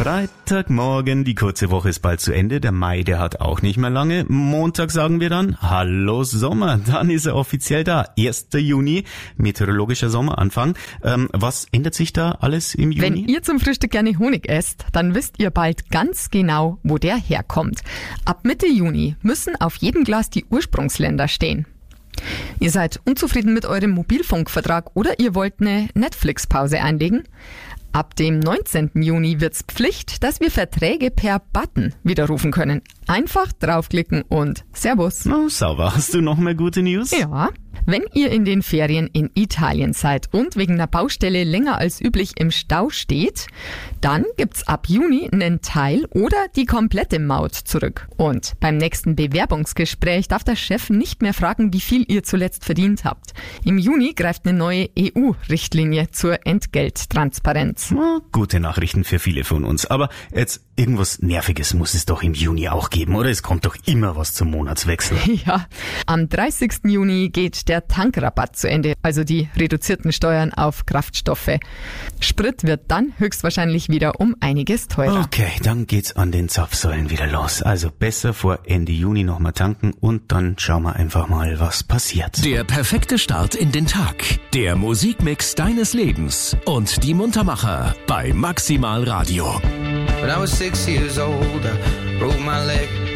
Freitagmorgen, die kurze Woche ist bald zu Ende. Der Mai, der hat auch nicht mehr lange. Montag sagen wir dann, hallo Sommer. Dann ist er offiziell da. 1. Juni, meteorologischer Sommeranfang. Was ändert sich da alles im Juni? Wenn ihr zum Frühstück gerne Honig esst, dann wisst ihr bald ganz genau, wo der herkommt. Ab Mitte Juni müssen auf jedem Glas die Ursprungsländer stehen. Ihr seid unzufrieden mit eurem Mobilfunkvertrag oder ihr wollt eine Netflix-Pause einlegen? Ab dem 19. Juni wird's Pflicht, dass wir Verträge per Button widerrufen können. Einfach draufklicken und Servus. Oh, sauber. Hast du noch mehr gute News? Ja. Wenn ihr in den Ferien in Italien seid und wegen einer Baustelle länger als üblich im Stau steht, dann gibt's ab Juni einen Teil oder die komplette Maut zurück. Und beim nächsten Bewerbungsgespräch darf der Chef nicht mehr fragen, wie viel ihr zuletzt verdient habt. Im Juni greift eine neue EU-Richtlinie zur Entgelttransparenz. Oh, gute Nachrichten für viele von uns. Aber jetzt irgendwas Nerviges muss es doch im Juni auch geben, oder? Es kommt doch immer was zum Monatswechsel. Ja, am 30. Juni geht der Tankrabatt zu Ende, also die reduzierten Steuern auf Kraftstoffe. Sprit wird dann höchstwahrscheinlich wieder um einiges teurer. Okay, dann geht's an den Zapfsäulen wieder los. Also besser vor Ende Juni nochmal tanken und dann schauen wir einfach mal, was passiert. Der perfekte Start in den Tag. Der Musikmix deines Lebens und die Muntermacher bei Maximal Radio. When I was 6 years old, I broke my leg.